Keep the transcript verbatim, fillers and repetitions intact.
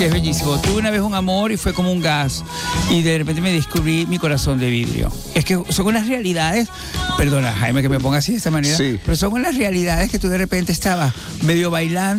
que es bellísimo. Tuve una vez un amor y fue como un gas. Y de repente me descubrí mi corazón de vidrio. Es que son unas realidades, perdona Jaime que me ponga así de esta manera, Sí. pero son unas realidades que tú de repente estabas medio bailando